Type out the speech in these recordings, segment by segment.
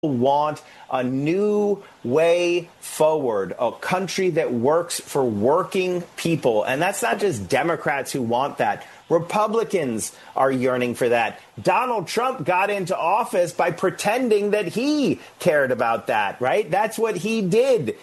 want a new way forward, a country that works for working people. And that's not just Democrats who want that. Republicans are yearning for that. Donald Trump got into office by pretending that he cared about that, right? That's what he did.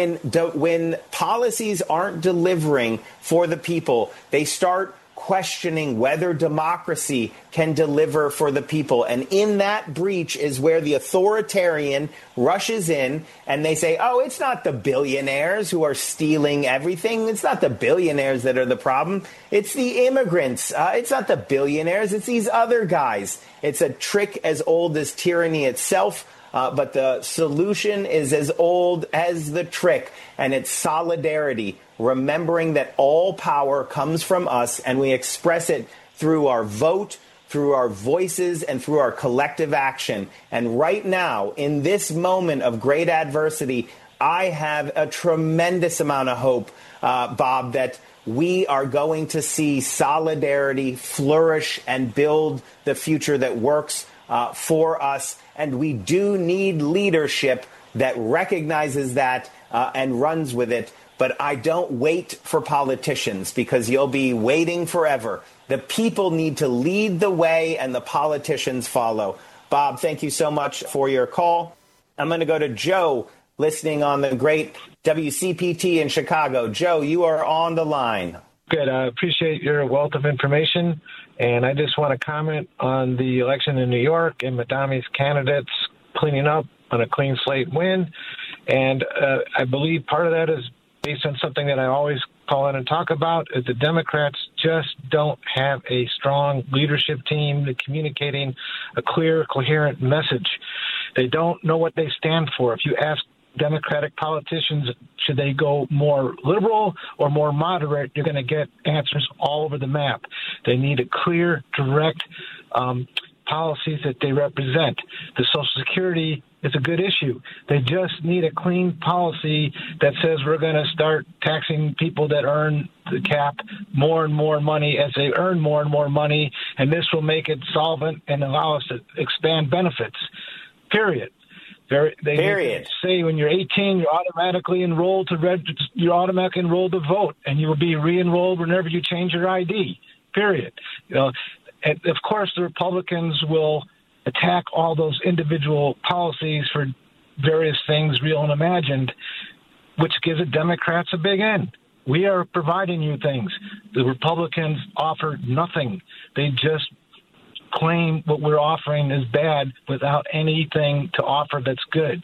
When policies aren't delivering for the people, they start questioning whether democracy can deliver for the people. And in that breach is where the authoritarian rushes in and they say, oh, it's not the billionaires who are stealing everything. It's not the billionaires that are the problem. It's the immigrants. It's not the billionaires. It's these other guys. It's a trick as old as tyranny itself. But the solution is as old as the trick, and it's solidarity, remembering that all power comes from us, and we express it through our vote, through our voices, and through our collective action. And right now, in this moment of great adversity, I have a tremendous amount of hope, Bob, that we are going to see solidarity flourish and build the future that works for us. And we do need leadership that recognizes that and runs with it. But I don't wait for politicians, because you'll be waiting forever. The people need to lead the way and the politicians follow. Bob, thank you so much for your call. I'm going to go to Joe, listening on the great WCPT in Chicago. Joe, you are on the line. Good. I appreciate your wealth of information. And I just want to comment on the election in New York and Madami's candidates cleaning up on a clean slate win. And I believe part of that is based on something that I always call in and talk about, is the Democrats just don't have a strong leadership team communicating a clear, coherent message. They don't know what they stand for. If you ask Democratic politicians, should they go more liberal or more moderate, you're going to get answers all over the map. They need a clear, direct policies that they represent. The Social Security is a good issue. They just need a clean policy that says we're going to start taxing people that earn the cap more and more money as they earn more and more money, and this will make it solvent and allow us to expand benefits, period. They say when you're 18, you're automatically enrolled to vote, and you will be re-enrolled whenever you change your ID. Period. And of course, the Republicans will attack all those individual policies for various things, real and imagined, which gives the Democrats a big end. We are providing you things. The Republicans offer nothing. They just claim what we're offering is bad without anything to offer that's good.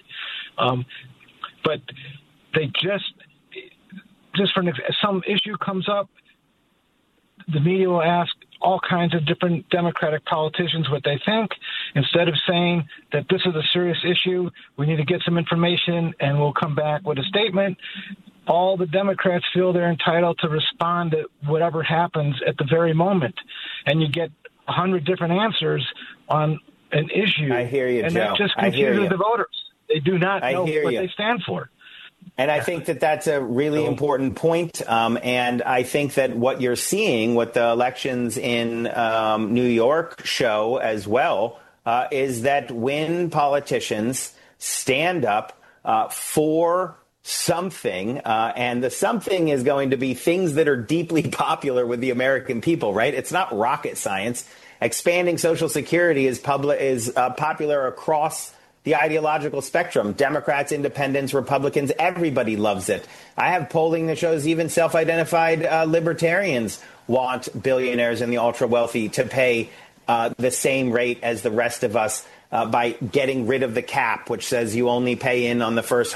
But they just for some issue comes up, the media will ask all kinds of different Democratic politicians what they think. Instead of saying that this is a serious issue, we need to get some information and we'll come back with a statement. All the Democrats feel they're entitled to respond to whatever happens at the very moment. And you get 100 different answers on an issue. I hear you, and Joe. that just confuses the voters. They do not know what they stand for. And I think that that's a really important point. And I think that what you're seeing, what the elections in New York show as well, is that when politicians stand up for something, and the something is going to be things that are deeply popular with the American people, right? It's not rocket science. Expanding Social Security is popular across the ideological spectrum. Democrats, independents, Republicans, everybody loves it. I have polling that shows even self-identified libertarians want billionaires and the ultra-wealthy to pay the same rate as the rest of us by getting rid of the cap, which says you only pay in on the first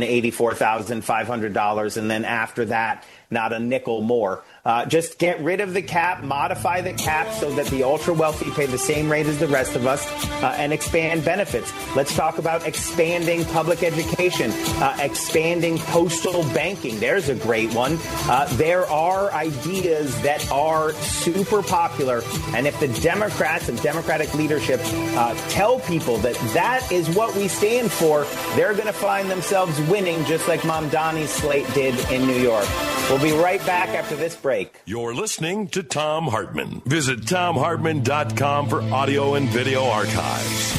$184,500, and then after that, not a nickel more. Just get rid of the cap, modify the cap so that the ultra-wealthy pay the same rate as the rest of us, and expand benefits. Let's talk about expanding public education, expanding postal banking. There's a great one. There are ideas that are super popular, and if the Democrats and Democratic leadership tell people that that is what we stand for, they're going to find themselves winning just like Mamdani's slate did in New York. We'll be right back after this break. You're listening to Thom Hartmann. Visit ThomHartmann.com for audio and video archives.